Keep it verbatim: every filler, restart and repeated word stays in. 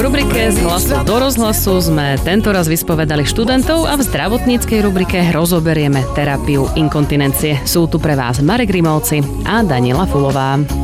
rubrike Z hlasu do rozhlasu sme tentoraz vyspovedali študentov a v zdravotníckej rubrike rozoberieme terapiu inkontinencie. Sú tu pre vás Marek Grimovci a Daniela Fulová.